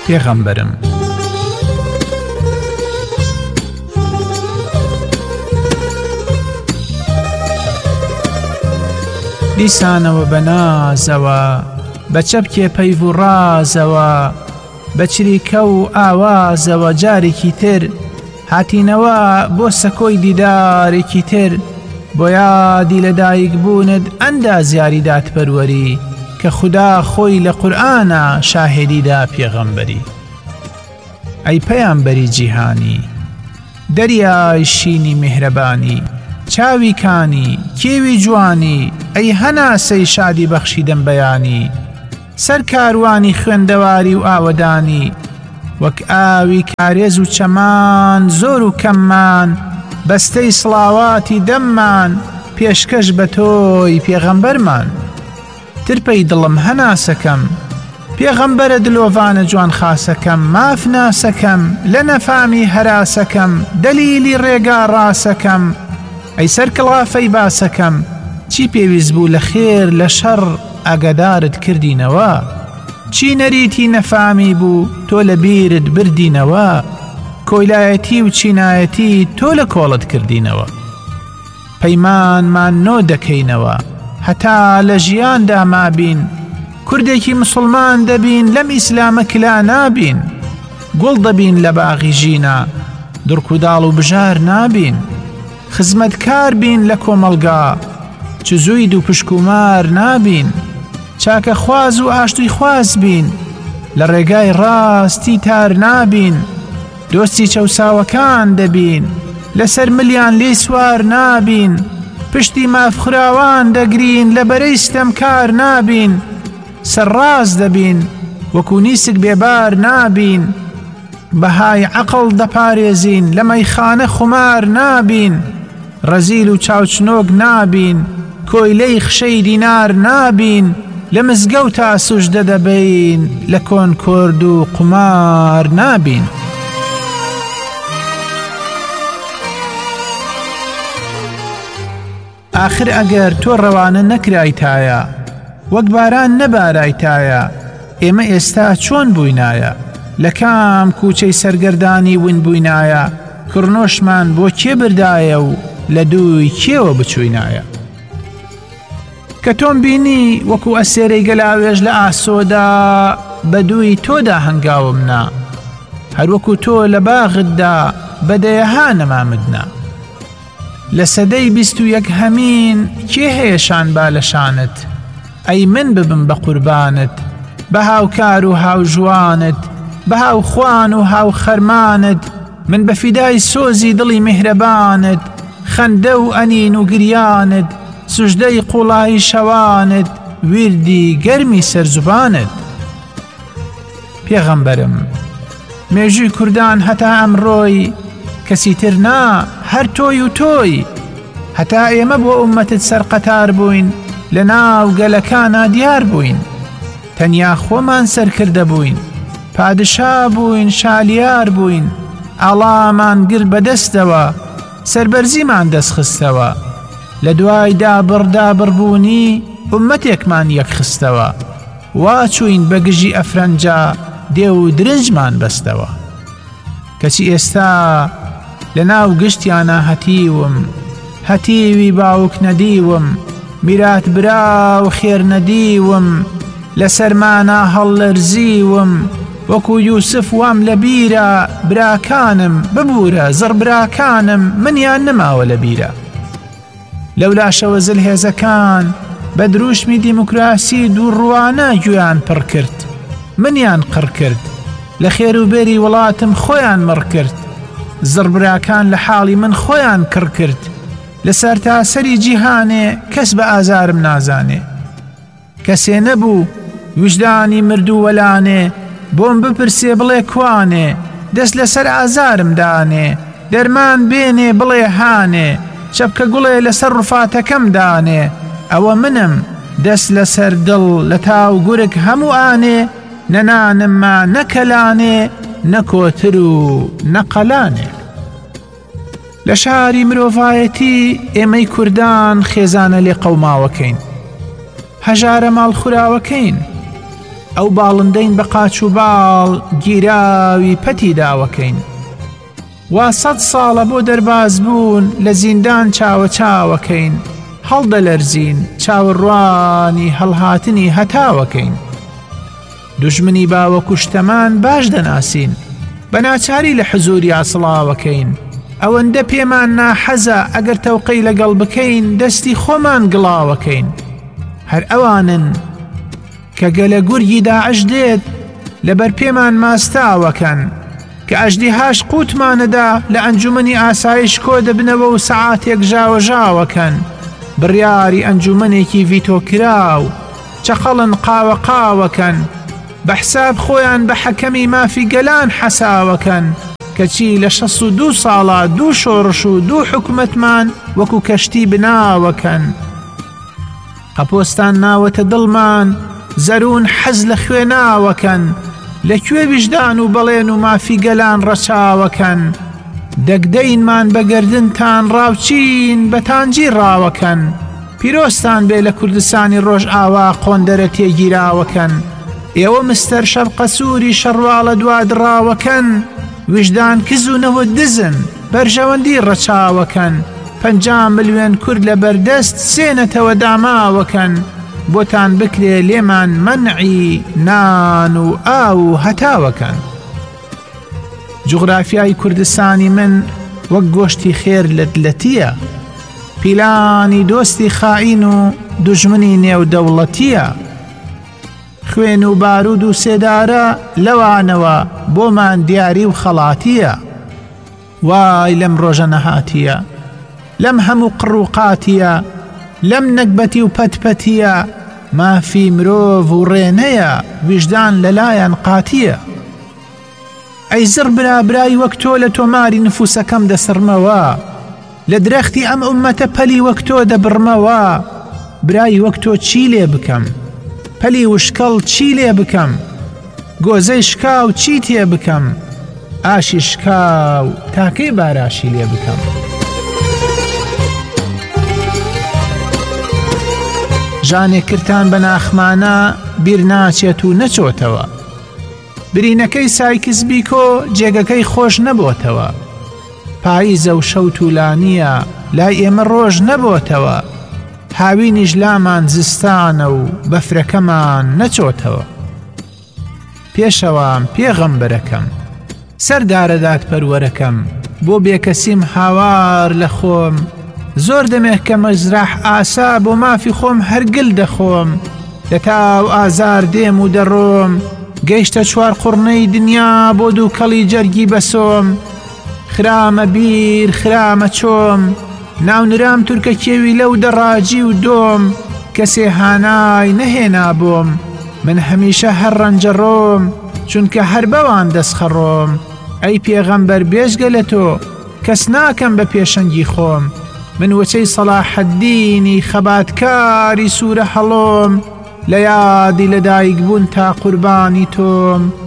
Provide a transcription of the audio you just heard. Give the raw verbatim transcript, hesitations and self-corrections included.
پێغەمبەرم. دیسانەوە بە نازەوە بە چەپکێ پەیڤ و ڕازەوە بە چریکە و ئاوازەوە جارێکی تر هاتینەوە بۆ سەکۆی دیدارێکی تر بۆ یادی لەدایک بوونت ئەنداز یاریدات پەروەری کە خودا خۆی لە قورئانە شاهێدیدا پێغەمبەری. ئەی پەیامبەری جیهانی دەریای شینی میهرەبانی چاوی کانی کێوی جوانی ئەی هەناسەی شادی بەخشیدەم بەیانی سەر کاروانی خوێندەواری و ئاوەدانی وەک ئاوی کارێز و چەمان زۆر و کەممان بەستەی سڵاواتی دەممان پێشکەش بە تۆی پێغەمبەرمان. ترپەی دڵم هەناسەکەم پێغەمبەرە دلۆڤانە جوان خاسەکەم ماف ناسەکەم لە نەفامی هەراسەکەم دەلیلی ڕێگا ڕاسەکەم ئەی سەر کڵافەی باسەکەم چی پێویست بوو لە خێر لە شەڕ ئاگادارت کردینەوە چی نەریتی نەفامی بوو تۆ لە بیرت بردینەوە کۆیلایەتی و چینایەتی تۆ لە کۆڵت کردینەوە پەیمانمان نۆ دەکەینەوە هەتا لە ژیاندا مابین کوردێکی مسلمان دەبین لەم ئیسلامە کلا نابین گوڵ دەبین لە باغی ژینە دڕکوداڵ و بژار نابین خزمەتکار بین لە کۆمەڵگا چزوید و پشکومار نابین چاکە خواز و ئاشتوی خواز بین لە ڕێگای ڕاستی تار نابین دۆستی چەوساوەکان دەبین لەسەر ملیان لێی سوار نابین پشتی مافخراوان دەگرین لە بەرەی ستەمکار نابین سەرڕاز دەبین وەکو نیسک بێبار نابین بەهای عەقڵ دەپارێزین لە مەیخانە خومار نابین ڕەزیل و چاوچنۆک نابین کۆیلەی خشەی دینار نابین لە مزگەوتا سوژدە دەبین لە کۆنکۆرد و قومار نابین. ئاخر ئەگەر تۆ ڕەوانە نەکرایتایە وەک باران نەبارایتایە ئێمە ئێستا چۆن بووینایە لە کام کوچەی سەرگەردانی ون بووینایە کڕنۆشمان بۆ کێ بردایە و لە دووی کێوە بچووینایە کە تۆم بینی وەکو ئەسێرەی گەلاوێژ لە ئاسۆدا بە دووی تۆدا هەنگاومنا هەروەکو تۆ لە باغتدا بەدەیەها نەمامدنا لە سەدەی بیست و یەک هەمین کێ هەیەشان با لە شانت ئەی من ببم بە قوربانت بە هاوکار و هاوژوانت بە هاوخوان و هاوخەرمانت من بە فیدای سۆزی دڵی میهرەبانت خەندە و ئەنین و گریانت سوژدەی قوڵایی شەوانت ویردی گەرمی سەرزوبانت. پێغەمبەرم مێژووی کوردان هەتا ئەمڕۆی کەسی تر نا هەر تۆی و تۆی هەتا ئێمە بۆ ئومەتت سەرقەتار بووین لە ناو گەلەکانە دیار بووین تەنیا خۆمان سەرکردە بووین پادشا بووین شالیار بووین ئاڵامان گر بەدەستەوە سەربەرزیمان دەستخستەوە لە دوای دابڕ دابڕبوونی ئومەتێکمان یەکخستەوە واچوین بە گژی ئەفرەنجا دێ و درنجمان بەستەوە کەچی ئێستا لە ناو گشتیانە هەتیوم هەتیوی باوک نەدیوم میرات برا و خێر نەدیوم لە سەرمانە هەڵلەرزیوم وەکو یوسف وام لە بیرە براکانم ببوورە زڕ براکانم منیان نەماوە لە بیرە لەولاشەوە زلهێزەکان بە دروشمی دیموکراسی دووڕوانە گویان پڕ کرد منیان قڕ کرد لە خێروبەری وڵاتم خۆیان مڕ کرد زڕ براکان لە حاڵی من خۆیان کڕ کرد لەسەر تاسەری جیهانێ کەس بە ئازارم نازانێ کەسێ نەبوو وجدانی مردوو وەلانێ بۆم بپرسێ بڵێ کوانێ دەست لەسەر ئازارم دانێ دەرمان بێنێ بڵێ هانێ چەپکە گوڵێ لەسەر ڕوفاتەکەم دانێ ئەوە منم دەست لەسەر دڵ لە تاو گورگ هەموو ئانێ نەنانمما نەکەلانێ نەکۆتر و نەقەلانێ. لە شاری مرۆڤایەتی ئێمەی کوردان خێزانە لێ قەوماوەکەین هەژارە ماڵ خوراوەکەین ئەو باڵندەین بە قاچ و باڵ گیراوی پەتی داوەکەین. وا سەد ساڵە بۆ دەرباز بوون لە زیندان چاوە چاوەکەین، هەڵدەلەرزین چاوەڕوانی هەڵهاتنی هەتاوەکەین. دوژمنی باوە کوشتەمان باش دەناسین، بە ناچاری لە حزوری ئاسڵاوەکەین. ئەوەندە پێمان ناحەزە ئەگەر تەوقەی لەگەڵ بکەین دەستی خۆمان گڵاوەکەین. هەر ئەوانن کە گەلە گورگی داعش دێت لەبەر پێمان ماستاوەکەن، کە ئەژدیهاش قوتمانەدا لە ئەنجومەنی ئاسایش کۆ دەبنەوە و سەعاتێک ژاوەژاوەکەن. بڕیاری ئەنجومەنێکی ڤیتۆکراو چەقەڵن قاوە قاوەکەن، بە حساب خۆیان بە حەکەمی مافی گەلان حەساوەکەن، کەچی لە شەست و دوو ساڵە دوو شۆڕش و دوو حکومەتمان وەکو کەشتی بناوەکەن. قەپۆستان ناوەتە دڵمان زەرون حەز لە خوێناوەکەن، لەکوێ ویژدان و بەڵێن و مافی گەلان ڕەچاوەکەن. دەگدەینمان بە گەردنتان ڕاوچین بە تانجی ڕاوەکەن، پیرۆستان بێ لە کوردستانی ڕۆژ ئاوا قۆندەرە تێگیراوەکەن. ئێوە مستەر شەرقەسووری شەڕواڵە دوادڕاوەکەن، ویژدان کزوونەوە دزن بەرژەوەندی ڕەچاوەکەن. پەنجا ملیۆن کورد لە بەردەست سێنەتەوە داماوەکەن، بۆتان بکرێ لێمان مەنعی نان و ئاو و هەتاوەکەن. جوغرافیای کوردستانی من وەک گۆشتی خێر لەدلەتیە، پیلانی دۆستی خائین و دوژمنی نێودەوڵەتیە. خوێن و بارود و سێدارە لەوانەوە بۆمان دیاری و خەڵاتیە. وای لەم ڕۆژە نەهاتیە، لەم هەموو قڕوقاتیە، لەم نەکبەتی و پەتپەتیە. مافی مرۆڤ و ڕێنەیە، ویژدان لەلایەن قاتیە. ئەی زڕ برا برای وەک تۆ لە تۆماری نفوسەکەم دەسڕمەوە، لە درەختی ئەم ئومەتە پەلی وەک تۆ دەبڕمەوە. برای وەک تۆ چی لێ بکەم؟ پەلی وشکەڵ چی لێ بکەم؟ گۆزەی شکاو چی تێ بکەم؟ ئاشی شکاو تاکەی باراشی لێ بکەم. ژانێکردان بە ناخمانە بیر ناچێت و نەچۆتەوە. برینەکەی سایکس بیکۆ جێگەکەی خۆش نەبۆتەوە. پاییزە و شەو توولانیە لای ئێمە ڕۆژ نەبۆتەوە. هاوینیش لامان زستانە و بەفرەکەمان نەچۆتەوە. پێشەوام پێغەمبەرەکەم سەردارەدات پەروەرەکەم، بۆ بێکەسیم هاوار لە خۆم. زۆر دەمێک کە مەزراح ئاسا بۆ مافی خۆم هەرگل دەخۆم. لە تاو ئازار دێم و دەڕۆم، گەیشتە چوار قوڕنەی دنیا بۆ دوو کەڵی جەرگی بەسۆم. خرامە بیر خرامە چۆم، ناونرام تورکە کێوی لەو دەڕاجی و دۆم. کەسێ هانای نەهێنا بۆم، من هەمیشە هەر ڕەنجە ڕۆم، چونکە هەر بەوان دەستخەڕۆم. ئەی پێغەمبەر بێژگە لە تۆ کەس ناکەم بە پێشەنگی خۆم. من وەچەی سەلاحەددینی خەباتکاری سوورە هەڵۆم، لە یادی لەدایک بوون تا قوربانی تۆم.